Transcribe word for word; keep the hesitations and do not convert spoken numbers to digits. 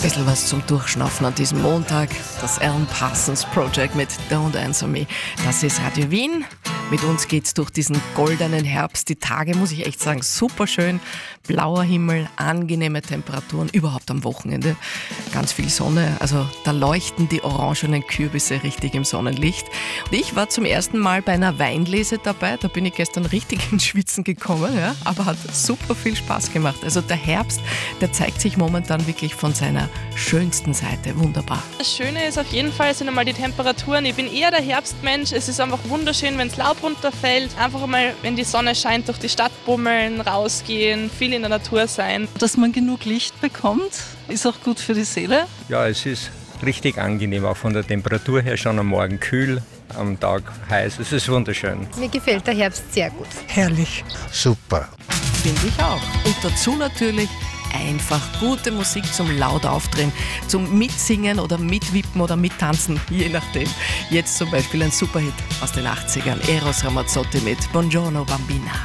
bisschen was zum Durchschnaufen an diesem Montag. Das Alan Parsons Project mit Don't Answer Me. Das ist Radio Wien. Mit uns geht's durch diesen goldenen Herbst. Die Tage, muss ich echt sagen, super schön. Blauer Himmel, angenehme Temperaturen, überhaupt am Wochenende. Ganz viel Sonne, also da leuchten die orangenen Kürbisse richtig im Sonnenlicht. Und ich war zum ersten Mal bei einer Weinlese dabei. Da bin ich gestern richtig ins Schwitzen gekommen, ja, aber hat super viel Spaß gemacht. Also der Herbst, der zeigt sich momentan wirklich von seiner schönsten Seite. Wunderbar. Das Schöne ist auf jeden Fall sind einmal die Temperaturen. Ich bin eher der Herbstmensch. Es ist einfach wunderschön, wenn es Laub runterfällt. Einfach mal, wenn die Sonne scheint, durch die Stadt bummeln, rausgehen, viel in der Natur sein. Dass man genug Licht bekommt, ist auch gut für die Seele. Ja, es ist richtig angenehm, auch von der Temperatur her schon am Morgen kühl, am Tag heiß. Es ist wunderschön. Mir gefällt der Herbst sehr gut. Herrlich. Super. Finde ich auch. Und dazu natürlich einfach gute Musik zum laut Aufdrehen, zum Mitsingen oder Mitwippen oder Mittanzen, je nachdem. Jetzt zum Beispiel ein Superhit aus den achtzigern, Eros Ramazzotti mit Buongiorno Bambina.